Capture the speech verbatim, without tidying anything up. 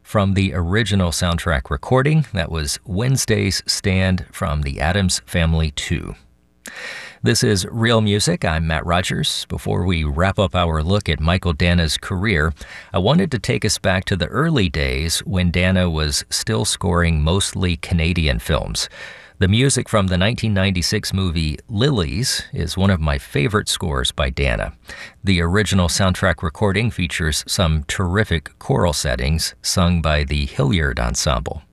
from the original soundtrack recording. That was Wednesday's Stand from the Addams Family two. This is Real Music. I'm Matt Rogers. Before we wrap up our look at Michael Danna's career, I wanted to take us back to the early days when Danna was still scoring mostly Canadian films. The music from the nineteen ninety-six movie Lilies is one of my favorite scores by Danna. The original soundtrack recording features some terrific choral settings sung by the Hilliard Ensemble.